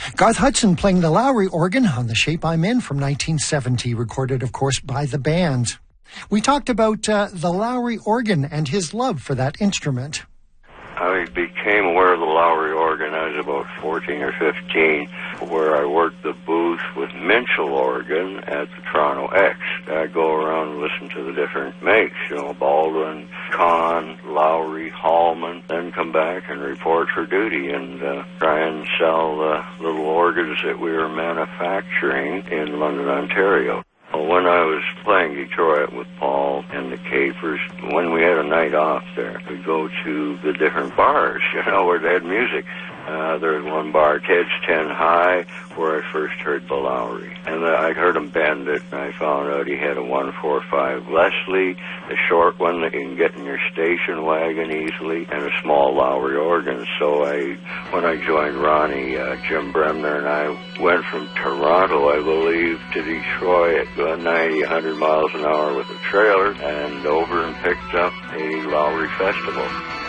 Garth Hudson playing the Lowrey organ on The Shape I'm In from 1970, recorded, of course, by the band. We talked about the Lowrey organ and his love for that instrument. I became aware of the Lowrey organ. I was about 14 or 15, where I worked the booth with Minchell organ at the Toronto X. I'd go around and listen to the different makes, Baldwin, Kahn, Lowrey, Hallman, then come back and report for duty and try and sell little organs that we were manufacturing in London, Ontario. When I was playing Detroit with Paul and the Capers, when we had a night off there, we'd go to the different bars, where they had music. There was one bar, Ted's 10 High, where I first heard the Lowrey. And I heard him bend it, and I found out he had a 145 Leslie, a short one that you can get in your station wagon easily, and a small Lowrey organ. So when I joined Ronnie, Jim Bremner, and I went from Toronto, I believe, to Detroit at 90, 100 miles an hour with a trailer, and over and picked up a Lowrey festival.